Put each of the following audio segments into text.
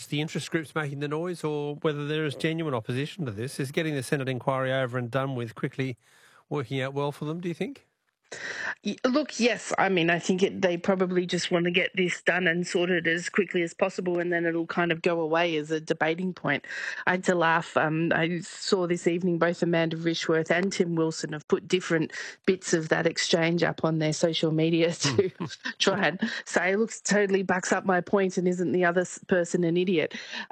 it's the interest groups making the noise or whether there is genuine opposition to this. Is getting the Senate inquiry over and done with quickly working out well for them, do you think? Look, yes. I mean, I think they probably just want to get this done and sorted as quickly as possible, and then it'll kind of go away as a debating point. I had to laugh. I saw this evening both Amanda Rishworth and Tim Wilson have put different bits of that exchange up on their social media to try and say, look, totally backs up my point and isn't the other person an idiot.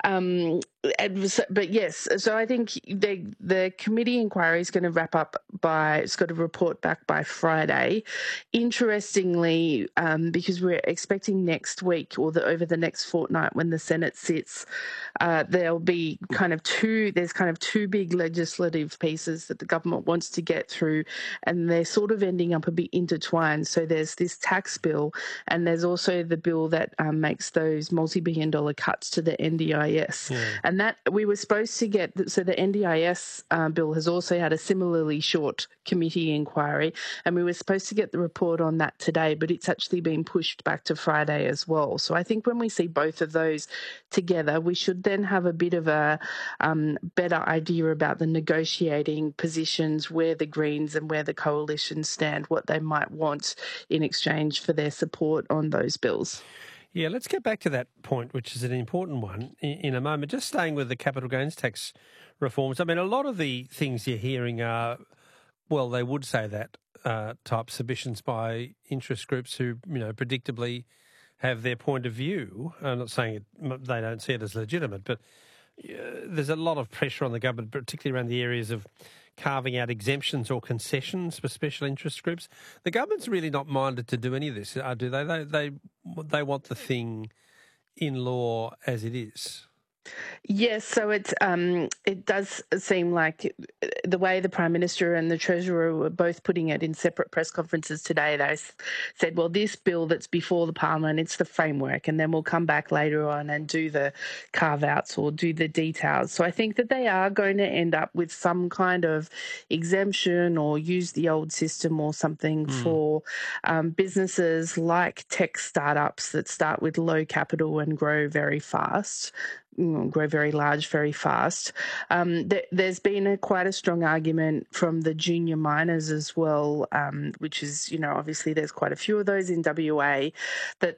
But yes, so I think the committee inquiry is going to wrap up it's got to report back by Friday. Interestingly, because we're expecting next week or over the next fortnight when the Senate sits, there'll be there's two big legislative pieces that the government wants to get through, and they're sort of ending up a bit intertwined. So there's this tax bill, and there's also the bill that makes those multi-billion dollar cuts to the NDIS. Yeah. And that we were supposed to get, so the NDIS bill has also had a similarly short committee inquiry, and we were supposed to get the report on that today, but it's actually been pushed back to Friday as well. So I think when we see both of those together, we should then have a bit of a better idea about the negotiating positions, where the Greens and where the coalition stand, what they might want in exchange for their support on those bills. Yeah, let's get back to that point, which is an important one, in a moment. Just staying with the capital gains tax reforms, I mean, a lot of the things you're hearing are, well, they would say that type submissions by interest groups who, predictably have their point of view. I'm not saying they don't see it as legitimate, but there's a lot of pressure on the government, particularly around the areas of carving out exemptions or concessions for special interest groups. The government's really not minded to do any of this, do they? They want the thing in law as it is. Yes, so it does seem like the way the Prime Minister and the Treasurer were both putting it in separate press conferences today, they said, well, this bill that's before the Parliament, it's the framework, and then we'll come back later on and do the carve-outs or do the details. So I think that they are going to end up with some kind of exemption or use the old system or something for businesses like tech startups that start with low capital and grow very fast. Grow very large very fast. There's been quite a strong argument from the junior miners as well, which is, obviously there's quite a few of those in WA, that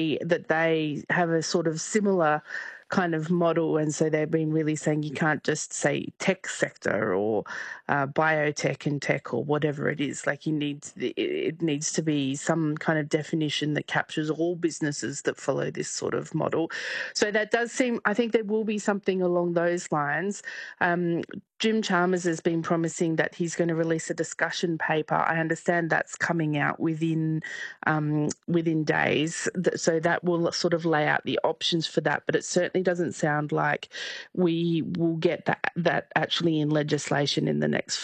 they have a sort of similar kind of model, and so they've been really saying you can't just say tech sector or biotech and tech or whatever it is. Like it needs to be some kind of definition that captures all businesses that follow this sort of model. So that does seem, I think there will be something along those lines. Jim Chalmers has been promising that he's going to release a discussion paper. I understand that's coming out within days. So that will sort of lay out the options for that. But it certainly doesn't sound like we will get that actually in legislation in the next